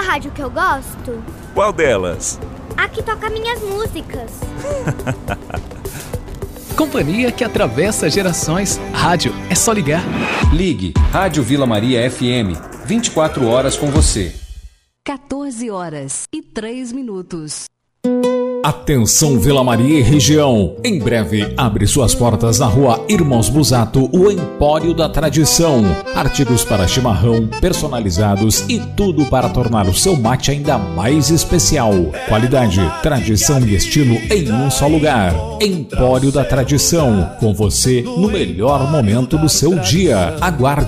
rádio que eu gosto? Qual delas? A que toca minhas músicas. Companhia que atravessa gerações. Rádio, é só ligar. Ligue Rádio Vila Maria FM. 24 horas com você. 14h03. Atenção Vila Maria e região. Em breve abre suas portas na rua Irmãos Busato, o Empório da Tradição. Artigos para chimarrão, personalizados e tudo para tornar o seu mate ainda mais especial. Qualidade, tradição e estilo em um só lugar. Empório da Tradição, com você no melhor momento do seu dia. Aguarde.